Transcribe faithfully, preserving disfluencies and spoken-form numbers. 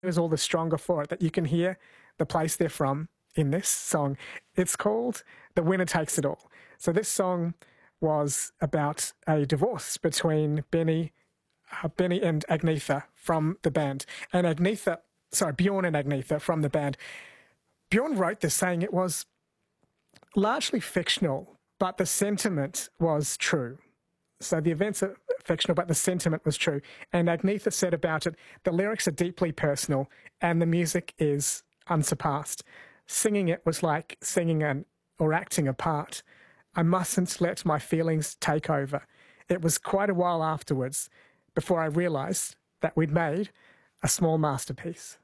is all the stronger for it, that you can hear the place they're from in this song. It's called The Winner Takes It All. So this song was about a divorce between Benny, uh, Benny and Agnetha from the band. And Agnetha, sorry, Bjorn and Agnetha from the band. Bjorn wrote this saying it was largely fictional, but the sentiment was true. So the events are fictional, but the sentiment was true. And Agnetha said about it, the lyrics are deeply personal and the music is unsurpassed. Singing it was like singing an or acting a part. I mustn't let my feelings take over. It was quite a while afterwards before I realised that we'd made a small masterpiece.